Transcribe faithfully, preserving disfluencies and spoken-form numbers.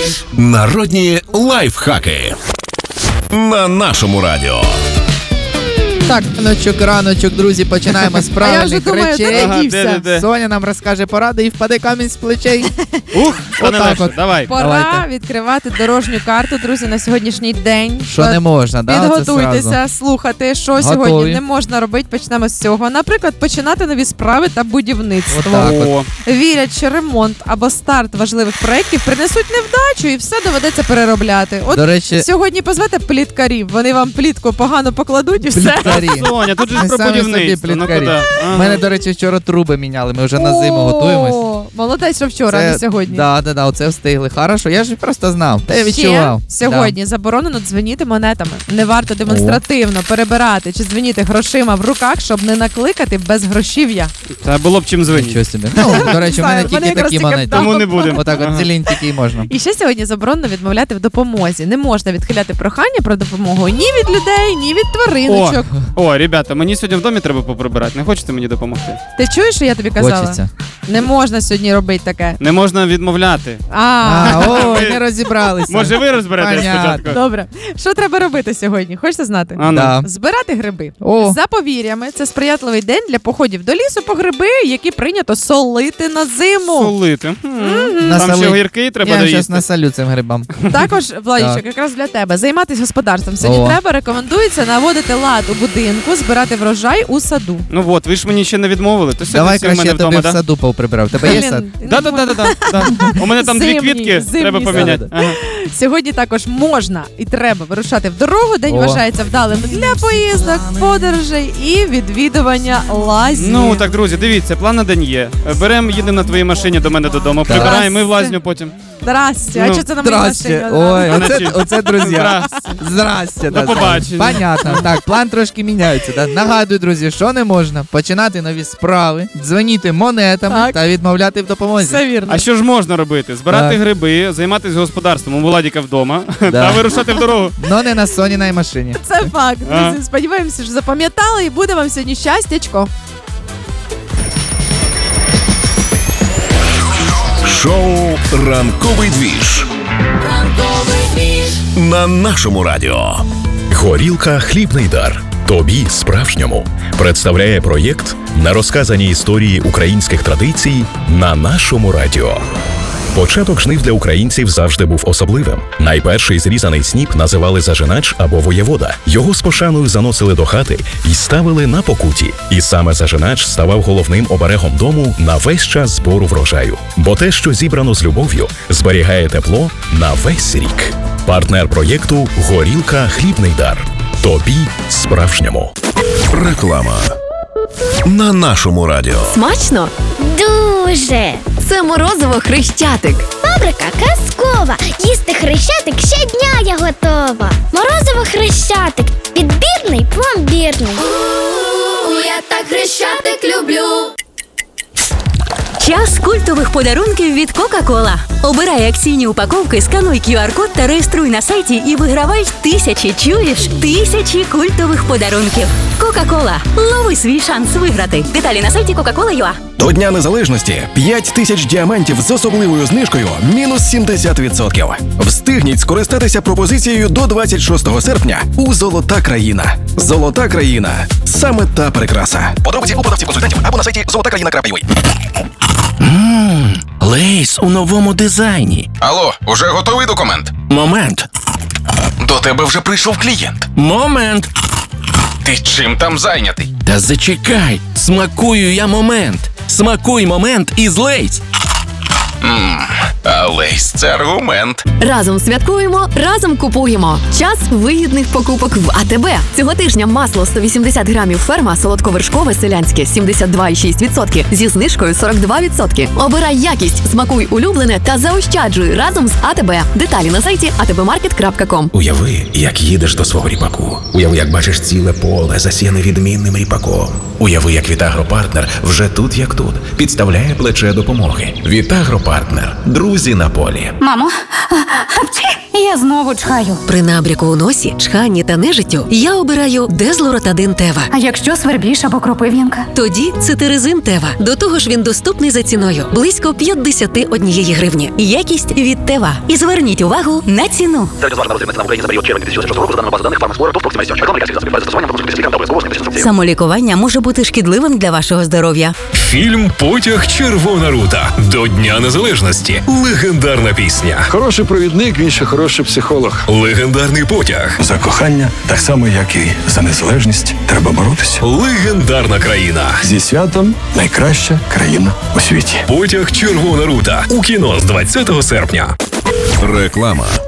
Народні лайфхаки на нашому радіо. Так, раночок, раночок, друзі, починаємо з правильних речей. Ага, де, де, де. Соня нам розкаже поради і впаде камінь з плечей. Ух, пане Отак Леше, от. давай. Пора Давайте. відкривати дорожню карту, друзі, на сьогоднішній день. Що не можна, да? Оце Підготуйтеся, зразу. слухати, що Готові. сьогодні не можна робити. Почнемо з цього. Наприклад, починати нові справи та будівництво. Отак от. О, Вірять, що ремонт або старт важливих проєктів принесуть невдачу і все доведеться переробляти. От До речі, сьогодні позвете пліткарів, вони вам плітку погано покладуть і все. пліткарі. Соня, тут же ж Ми про самі собі будівництво. Ну пліткарі. куди? Ага. У мене, до речі, вчора труби міняли, ми вже на зиму О, готуємось. Молодець, що вчора, не сьогодні. Да, да, да, оце встигли. Хорошо, я ж просто знав, та я Ще відчував. сьогодні заборонено дзвеніти монетами. Не варто демонстративно перебирати чи дзвеніти грошима в руках, щоб не накликати без грошів'я. Та було б чим Да. звонити. Нічого собі. Ну, до речі, у мене Знаю, вони тільки якраз такі тільки монети. вдома. Тому не будемо. Отак от Ага. зелень тільки й можна. І ще сьогодні заборонено відмовляти в допомозі. Не можна відхиляти прохання про допомогу ні від людей, ні від твариночок. О, ребята, мені сьогодні в домі треба поприбирати. Не хочете мені допомогти? Ти чуєш, що я тобі казала? Хочеться. Не можна сьогодні робити таке. Не можна відмовляти. А, А, о, не розібралися. Може ви розберетесь Понятно. спочатку? добре. Що треба робити сьогодні? Хочете знати? А, ну. Да. Збирати гриби. О. За повір'ями, це сприятливий день для походів до лісу по гриби, які прийнято солити на зиму. Солити. М. Там Насолить. ще огірки треба Я зараз доїсти. насолю цим грибам. Також, Владічок, Так. якраз для тебе. Займатися господарством сьогодні О. треба. Рекомендується наводити лад у будинку, збирати врожай у саду. Ну от, ви ж мені ще не відмовили. То сьогодні Давай всі в краще мене я тобі вдома, в да? саду повприбирав. Тебе є Блін, сад? не Да, да, да, можна. да, да, да. У мене там дві Зимній, квітки, зимній треба сад. поміняти. Ага. Сьогодні також можна і треба вирушати в дорогу. День О. вважається вдалим для поїздок, подорожей і відвідування лазні. Ну так, друзі, дивіться, план на день є. Беремо, їдемо на твоїй машині до мене додому, Так. прибираємо, ми в лазню потім. Здрасте. А Ну, що це на моїй Здрасте. машині? Ой, А оце, на чий? оце друзі. Здрасте. Здрасте. До да, побачення. Понятно. Так, план трошки міняється. Да? Нагадую, друзі, що не можна починати нові справи, дзвоніти монетами Так. та відмовляти в допомозі. Все вірно. А що ж можна робити? Збирати Так. гриби, займатися господарством у Владіка вдома Да. та вирушати в дорогу. Но не на Соніній машині. Це факт. А. Друзі, сподіваємося, що запам'ятали і буде вам сьогодні щастячко. Шоу «Ранковий двіж» на нашому радіо. Горілка «Хлібний дар». Тобі справжньому представляє проєкт на розказані історії українських традицій на нашому радіо. Початок жнив для українців завжди був особливим. Найперший зрізаний сніп називали зажинач або воєвода. Його з пошаною заносили до хати і ставили на покуті. І саме зажинач ставав головним оберегом дому на весь час збору врожаю. Бо те, що зібрано з любов'ю, зберігає тепло на весь рік. Партнер проєкту «Горілка «Хлібний дар». Тобі справжньому. Реклама на нашому радіо. Смачно? Дуже! Це морозиво Хрещатик. Фабрика казкова! Їсти хрещатик щодня я готова! Морозиво хрещатик! Підбірний, пломбірний! Я так Хрещатик люблю. Час культових подарунків від Кока-Кола. Обирай акційні упаковки, скануй ку ар-код та реєструй на сайті і вигравай тисячі, чуєш? Тисячі культових подарунків. Кока-Кола. Лови свій шанс виграти. Деталі на сайті кока кола крапка ю а. До Дня Незалежності п'ять тисяч діамантів з особливою знижкою мінус сімдесят відсотків. Встигніть скористатися пропозицією до двадцять шостого серпня у «Золота країна». «Золота країна» – саме та прикраса. Подробиці у продавців-консультантів або на сайті золота країна крапка ю а. Ммм, Лейс у новому дизайні. Алло, уже готовий документ? Момент. До тебе вже прийшов клієнт. Момент. Ти чим там зайнятий? Та зачекай. Смакую я момент. Смакуй момент із Лейс. Ммм, а Лейс – це аргумент. Разом святкуємо, разом купуємо. Час вигідних покупок в а те бе. Цього тижня масло сто вісімдесят грамів ферма солодковершкове селянське сімдесят два і шість відсотки зі знижкою сорок два відсотки. Обирай якість, смакуй улюблене та заощаджуй разом з а те бе. Деталі на сайті а те бе маркет крапка ком. Уяви, як їдеш до свого ріпаку. Уяви, як бачиш ціле поле, засіяне відмінним ріпаком. Уяви, як Вітагропартнер вже тут, як тут, підставляє плече допомоги. Вітагропартнер – друг друзі на полі. Мамо, я знову чхаю. При набряку у носі, чханні та нежиттю я обираю Дезлоротадин Тева. А якщо свербіж або кропив'янка? Тоді цитиризин Тева. До того ж він доступний за ціною. Близько п'ятдесят однієї гривні. Якість від Тева. І зверніть увагу на ціну. Самолікування може бути шкідливим для вашого здоров'я. Фільм «Потяг Червона рута» до Дня Незалежності. Легендарна пісня. Хороший провідник, він ще хороший психолог. Легендарний потяг. За кохання, так само, як і за незалежність, треба боротися. Легендарна країна. Зі святом найкраща країна у світі. Потяг Червона рута. У кіно з двадцятого серпня. Реклама.